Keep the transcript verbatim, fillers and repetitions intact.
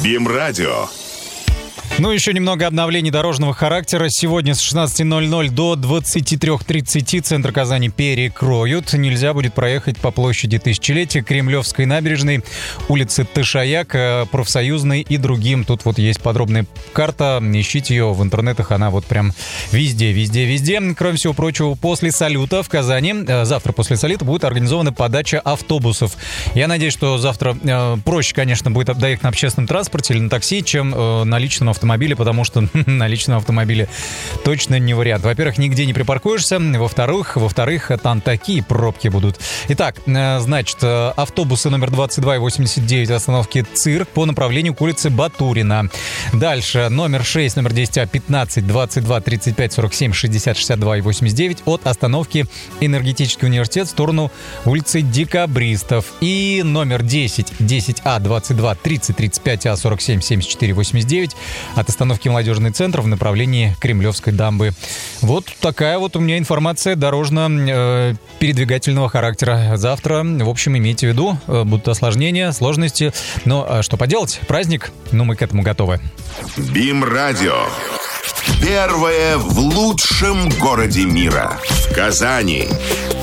БИМ-радио. Ну, еще немного обновлений дорожного характера. Сегодня с шестнадцати ноль-ноль до двадцати трёх тридцати центр Казани перекроют. Нельзя будет проехать по площади Тысячелетия, Кремлевской набережной, улице Тышаяк, Профсоюзной и другим. Тут вот есть подробная карта. Ищите ее в интернетах. Она вот прям везде, везде, везде. Кроме всего прочего, после салюта в Казани, завтра после салюта будет организована подача автобусов. Я надеюсь, что завтра э, проще, конечно, будет доехать на общественном транспорте или на такси, чем э, на личном автомобиле. автомобиле, потому что на личном автомобиле точно не вариант. Во-первых, нигде не припаркуешься. Во-вторых, во-вторых, там такие пробки будут. Итак, значит, автобусы номер двадцать два и восемьдесят девять остановки Цирк по направлению к улице Батурина. Дальше номер шесть, номер десять А, пятнадцать, двадцать два, тридцать пять, сорок семь, шестьдесят, шестьдесят два и восемьдесят девять от остановки Энергетический университет в сторону улицы Декабристов. И номер десять, десять А, двадцать два, тридцать, тридцать пять А, сорок семь, семьдесят четыре, восемьдесят девять от остановки Молодежный центр в направлении Кремлевской дамбы. Вот такая вот у меня информация дорожно-передвигательного характера. Завтра, в общем, имейте в виду, будут осложнения, сложности. Но что поделать? Праздник, ну мы к этому готовы. БИМ-радио. Первое в лучшем городе мира. В Казани.